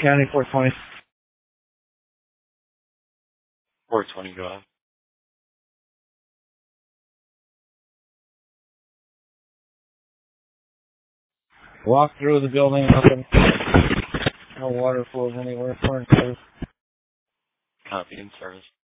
County, 420. 420, go ahead. Walk through the building, nothing. No water flows anywhere. Current service. Copy in service.